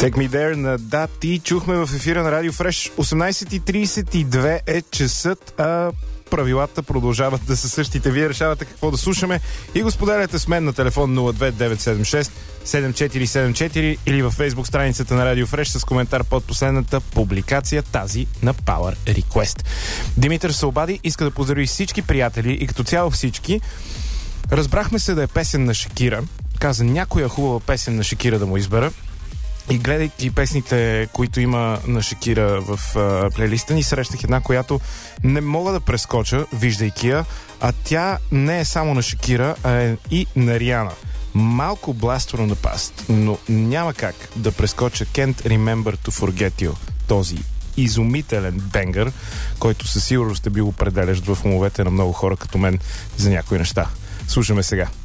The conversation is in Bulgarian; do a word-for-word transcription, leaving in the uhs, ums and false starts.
Take Me There на Да, ти чухме в ефира на Радио Фреш. осемнайсет и трийсет и две е часът, а правилата продължават да са същите. Вие решавате какво да слушаме и го споделяте с мен на телефон нула две девет седем шест седем четири седем четири или във Facebook страницата на Радио Фреш с коментар под последната публикация, тази на Power Request. Димитър се обади, иска да поздрави всички приятели и като цяло всички. Разбрахме се да е песен на Шакира. Каза някоя хубава песен на Шакира да му избера. И гледайки песните, които има на Шакира в а, плейлиста ни, срещнах една, която не мога да прескоча, виждайки я, а тя не е само на Шакира, а е и на Риана. Малко Blast from the Past, но няма как да прескоча Can't Remember to Forget You, този изумителен бенгър, който със сигурност е бил определящ в умовете на много хора като мен за някои неща. Слушаме сега.